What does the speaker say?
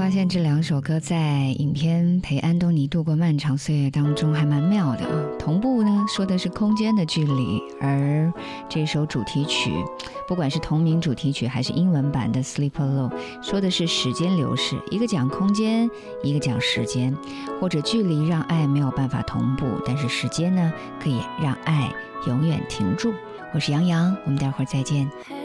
发现这两首歌在影片《陪安东尼度过漫长岁月》当中还蛮妙的啊。同步呢说的是空间的距离，而这首主题曲，不管是同名主题曲还是英文版的 Sleep Alone， 说的是时间流逝，一个讲空间，一个讲时间，或者距离让爱没有办法同步，但是时间呢可以让爱永远停住。我是杨洋，我们待会儿再见。